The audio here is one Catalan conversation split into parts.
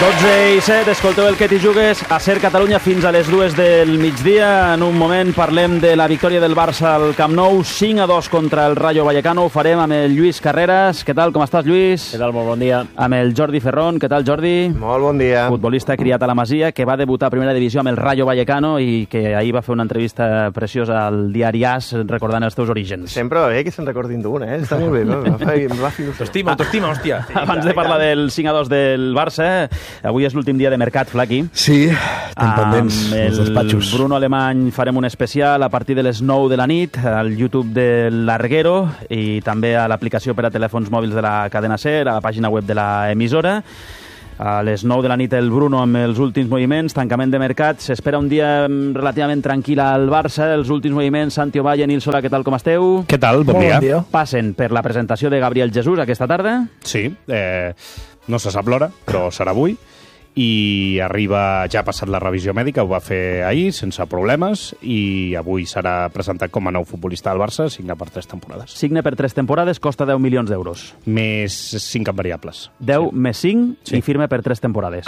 12:07, escolteu el Que t'hi jugues a Ser Catalunya fins a les 2 del migdia. En un moment parlem de la victòria del Barça al Camp Nou, 5-2 contra el Rayo Vallecano. Ho farem amb el Lluís Carreras. Què tal, com estàs, Lluís? Què tal, molt bon dia. Amb el Jordi Ferrón. Què tal, Jordi? Molt bon dia. Futbolista criat a la Masia, que va debutar a Primera Divisió amb el Rayo Vallecano i que ahir va fer una entrevista preciosa al diari AS recordant els teus orígens. Sempre va bé que se'n recordin d'un, Està molt bé, no? Autoestima, hòstia. Abans de parlar del 5-2 del Barça, avui és l'últim dia de mercat, Flaqui. Sí, estem pendents els despatxos. Bruno Alemany farem un especial a partir de les 9 de la nit al YouTube de Larguero i també a l'aplicació per a telèfons mòbils de la cadena SER, a la pàgina web de la emissora. A les 9 de la nit el Bruno amb els últims moviments, tancament de mercat. S'espera un dia relativament tranquil al Barça. Els últims moviments, Santi Ovalle, Nil Solà, què tal, com esteu? Què tal? Bon dia. Passen per la presentació de Gabriel Jesús aquesta tarda. Sí, no se sap l'hora, però serà avui. I arriba, ja ha passat la revisió mèdica, ho va fer ahir, sense problemes, i avui serà presentat com a nou futbolista del Barça, signa per 3 temporades. Signa per 3 temporades, costa 10 milions d'euros. Més 5 en variables. 10 més 5 i firma per 3 temporades.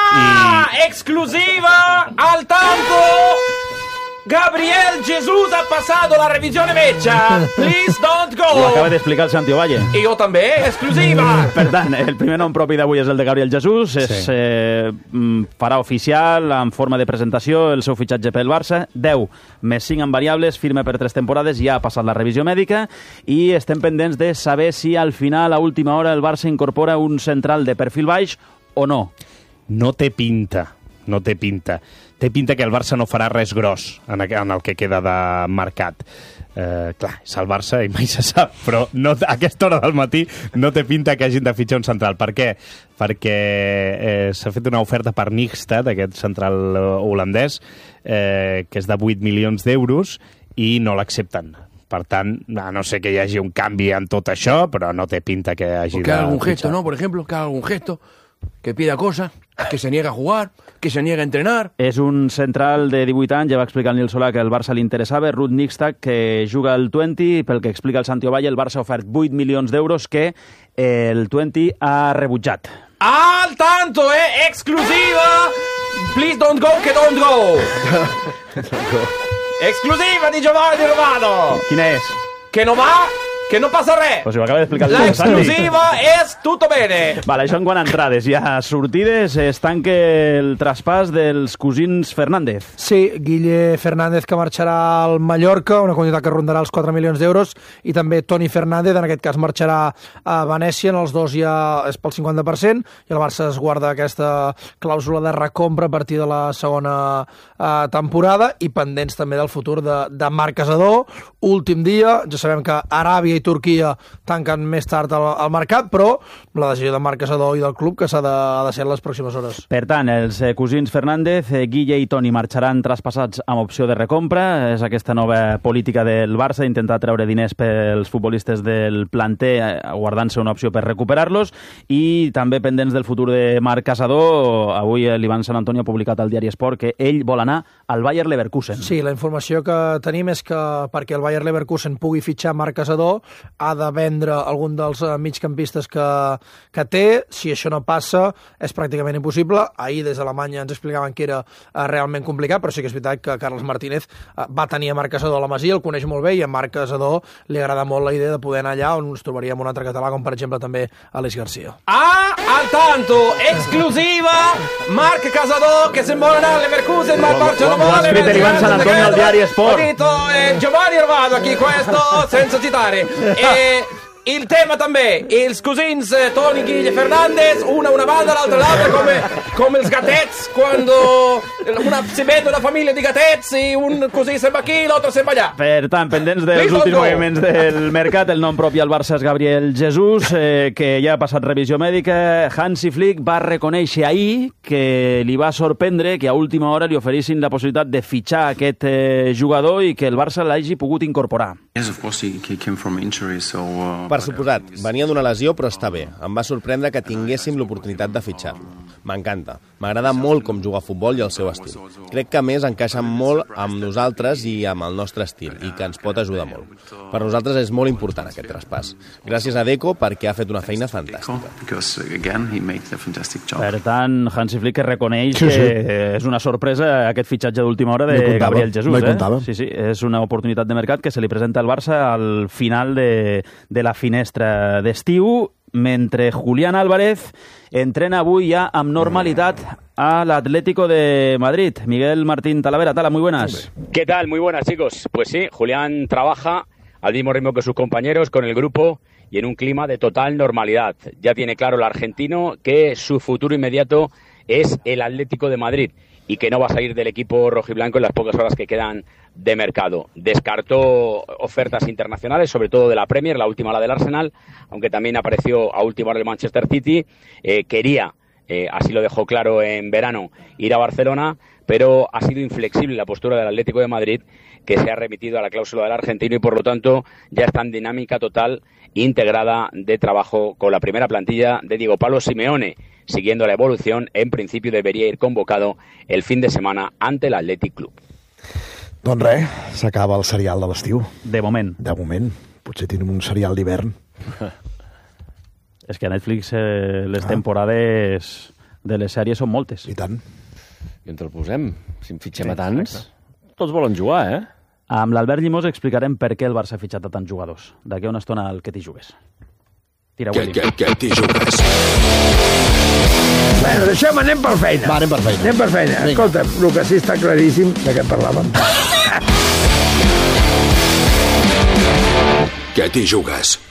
Exclusiva al tanto! Gabriel Jesús ha passato la revisione médica. Please don't Ho go. acaba d'explicar el Santi Ovalle. I jo també, exclusiva. Per tant, el primer nom propi d'avui és el de Gabriel Jesús. Farà oficial, en forma de presentació, el seu fitxatge pel Barça. 10 més 5 en variables, firma per 3 temporades, ja ha passat la revisió mèdica i estem pendents de saber si al final, a última hora, el Barça incorpora un central de perfil baix o no. No té pinta. Té pinta que el Barça no farà res gros en el que queda de mercat. Clar, és el Barça i mai se sap, però no, a aquesta hora del matí no té pinta que hagin de fitxar un central. Per què? Perquè s'ha fet una oferta per Nijstad, aquest central holandès, que és de 8 milions d'euros, i no l'accepten. Per tant, no sé que hi hagi un canvi en tot això, però no té pinta que hagi que haga algún fitxar. gesto, ¿no? Por ejemplo, que haga algún gesto, que pida cosas, que se niega a jugar, que se niega a entrenar. És un central de 18 anys, ja va explicar el Nil Solà que el Barça li interessava, Ruud Nijstad, que juga al Twente, pel que explica el Santi Ovalle, el Barça ha ofert 8 milions d'euros que el Twente ha rebutjat. Al tanto, exclusiva. Please don't go, que don't go. Exclusiva di Giovanni Romano. Quina és? Che non va, che non passa res. Pues ho acaba d'explicar el La Santi. exclusiva és tutto bene. Vale, això en quant a entrades. Hi ha sortides, es tanca el traspàs dels cosins Fernández. Sí, Guille Fernández, que marxarà al Mallorca, una quantitat que rondarà els 4 milions d'euros, i també Toni Fernández, en aquest cas marxarà a Venècia, en els dos ja és pel 50%, i el Barça es guarda aquesta clàusula de recompra a partir de la segona temporada, i pendents també del futur de Marc Casador. Últim dia, ja sabem que Aràbia i Turquia tanquen més tard al mercat, però la decisió de Marc Casador i del club que ha de ser en les pròximes hores. Per tant, els cosins Fernández, Guille i Toni marxaran traspassats amb opció de recompra. És aquesta nova política del Barça, intentar treure diners pels futbolistes del planter, guardant-se una opció per recuperar-los, i també pendents del futur de Marc Casador. Avui l'Ivan Sant Antonio ha publicat al diari Esport que ell vol anar al Bayer Leverkusen. Sí, la informació que tenim és que perquè el Bayer Leverkusen pugui fitxar Marc Casador ha de vendre algun dels migcampistes que té. Si això no passa, és pràcticament impossible. Ahir des d'Alemanya ens explicaven que era realment complicat, però sí que és veritat que Carles Martínez va tenir a Marc Casador a la Masia, el coneix molt bé, i a Marc Casador li agrada molt la idea de poder anar allà on ens trobaríem un altre català, com per exemple també Aleix Garcia. Al tanto, exclusiva, Marc Casador che se vuole andare al Leverkusen, ma il Barça non Ho ha vuole. scritto l'Ivan Sant Antonio al diari Sport. Ho detto Giovanni Romano qui questo senza citare. Il tema també, els cosins Toni Guille Fernández, una banda, l'altra come els gatets, quando si vede una famiglia di gatets i un così se'n va aquí, l'altre se'n va allà. Per tant, pendents dels últims moviments del mercat, el nom propi al Barça és Gabriel Jesús, que ja ha passat revisió mèdica. Hansi Flick va reconèixer ahir que li va sorprendre que a última hora li oferissin la possibilitat de fitxar aquest jugador i que el Barça l'hagi pogut incorporar. Per suposat, venia d'una lesió però està bé. Em va sorprendre que tinguéssim l'oportunitat de fitxar-lo. M'encanta. M'agrada molt com juga a futbol i el seu estil. Crec que, a més, encaixa molt amb nosaltres i amb el nostre estil, i que ens pot ajudar molt. Per nosaltres és molt important aquest traspàs. Gràcies a Deco perquè ha fet una feina fantàstica. Per tant, Hansi Flick reconeix que és una sorpresa aquest fitxatge d'última hora de Gabriel Jesús. Sí, és una oportunitat de mercat que se li presenta al Barça al final de la finestra d'estiu, mentre Julián Álvarez entrena avui ja amb normalitat a l'Atlético de Madrid. Miguel Martín Talavera, Tala, muy buenas. ¿Qué tal? Muy buenas, chicos. Pues sí, Julián trabaja al mismo ritmo que sus compañeros, con el grupo y en un clima de total normalidad. Ya tiene claro el argentino que su futuro inmediato es el Atlético de Madrid y que no va a salir del equipo rojiblanco en las pocas horas que quedan de mercado. Descartó ofertas internacionales, sobre todo de la Premier, la última la del Arsenal, aunque también apareció a última hora el Manchester City. Quería, así lo dejó claro en verano, ir a Barcelona, pero ha sido inflexible la postura del Atlético de Madrid, que se ha remitido a la cláusula del argentino y por lo tanto ya está en dinámica total integrada de trabajo con la primera plantilla de Diego Pablo Simeone. Siguiendo la evolución, en principio debería ir convocado el fin de semana ante el Athletic Club. Doncs res, s'acaba el serial de l'estiu. De moment. De moment. Potser tenim un serial d'hivern. És que a Netflix les temporades de les sèries són moltes. I tant. I on te'l posem? Si en fitxem a tants, tots volen jugar, eh? Amb l'Albert Llimós explicarem per què el Barça ha fitxat a tants jugadors. D'aquí a una estona al Que t'hi jugues. Tira, Willy. Que t'hi jugues. Bueno, deixem, anem per feina. Va, anem per feina. Anem per feina. Escolta'm, el que sí està claríssim de què parlàvem. Que t'hi jugues.